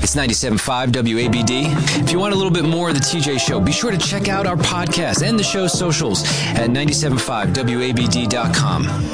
It's 97.5 WABD. If you want a little bit more of the TJ Show, be sure to check out our podcast and the show's socials at 97.5WABD.com.